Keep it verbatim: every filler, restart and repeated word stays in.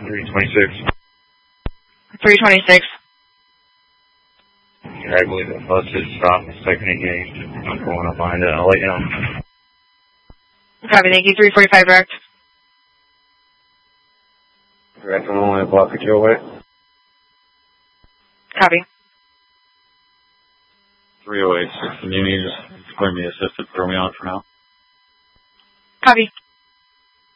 three twenty-six. three twenty-six. Yeah, I believe that bus is stopped. It's taking a gate. I'm going up behind it. I'll let you know. Copy, thank you. three forty-five direct. Direct from only a block or two away. Copy. three oh eight six. Can you need to clear me assisted? Throw me on for now. Copy.